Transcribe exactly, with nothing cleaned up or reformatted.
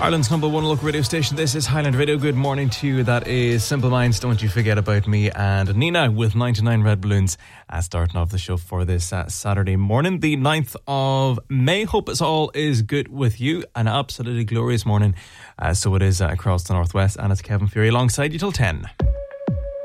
Ireland's number one local radio station. This is Highland Radio. Good morning to you. That is Simple Minds, Don't You Forget About Me, and Nina with ninety-nine Red Balloons uh, starting off the show for this uh, Saturday morning, the ninth of May. Hope it's all is good with you. An absolutely glorious morning. Uh, so it is uh, across the northwest, and it's Kevin Fury alongside you till ten.